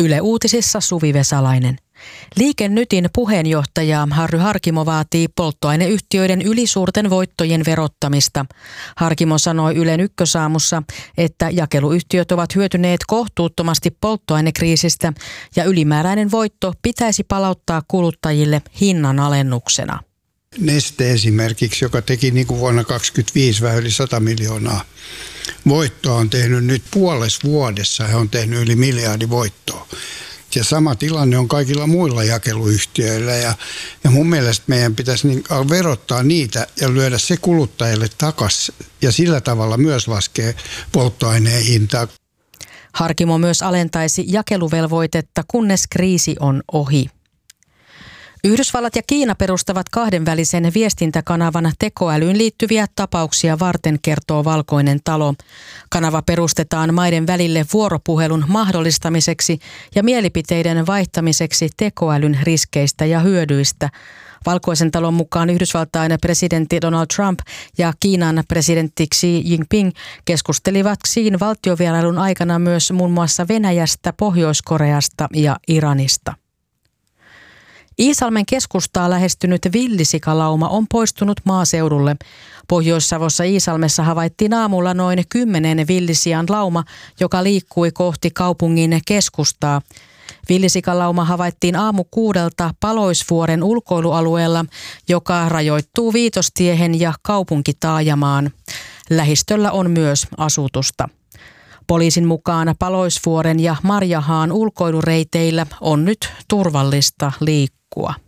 Yle Uutisissa Suvi Vesalainen. Liike Nytin puheenjohtaja Harry Harkimo vaatii polttoaineyhtiöiden ylisuurten voittojen verottamista. Harkimo sanoi Ylen Ykkösaamussa, että jakeluyhtiöt ovat hyötyneet kohtuuttomasti polttoainekriisistä ja ylimääräinen voitto pitäisi palauttaa kuluttajille hinnanalennuksena. Neste esimerkiksi, joka teki niin kuin vuonna 2025 vähän yli 100 miljoonaa voittoa, on tehnyt nyt puolessa vuodessa, he on tehnyt yli miljardi voittoa. Ja sama tilanne on kaikilla muilla jakeluyhtiöillä ja mun mielestä meidän pitäisi verottaa niitä ja lyödä se kuluttajille takaisin ja sillä tavalla myös laskee polttoaineen hintaa. Harkimo myös alentaisi jakeluvelvoitetta, kunnes kriisi on ohi. Yhdysvallat ja Kiina perustavat kahdenvälisen viestintäkanavan tekoälyyn liittyviä tapauksia varten, kertoo Valkoinen talo. Kanava perustetaan maiden välille vuoropuhelun mahdollistamiseksi ja mielipiteiden vaihtamiseksi tekoälyn riskeistä ja hyödyistä. Valkoisen talon mukaan Yhdysvaltain presidentti Donald Trump ja Kiinan presidentti Xi Jinping keskustelivat Xiin valtiovierailun aikana myös muun muassa Venäjästä, Pohjois-Koreasta ja Iranista. Iisalmen keskustaa lähestynyt villisikalauma on poistunut maaseudulle. Pohjois-Savossa Iisalmessa havaittiin aamulla noin 10 villisian lauma, joka liikkui kohti kaupungin keskustaa. Villisikalauma havaittiin aamu 6 Paloisvuoren ulkoilualueella, joka rajoittuu Viitostiehen ja kaupunkitaajamaan. Lähistöllä on myös asutusta. Poliisin mukaan Paloisvuoren ja Marjahaan ulkoilureiteillä on nyt turvallista liikkua.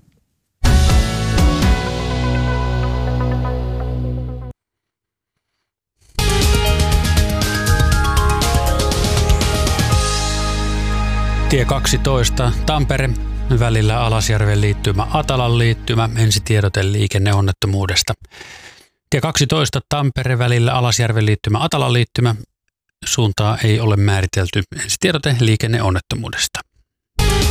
Tie 12 Tampere välillä Alasjärven liittymä Atalan liittymä, ensitiedote liikenneonnettomuudesta. Tie 12 Tampere välillä Alasjärven liittymä Atalan liittymä, suuntaa ei ole määritelty, ensitiedote liikenneonnettomuudesta.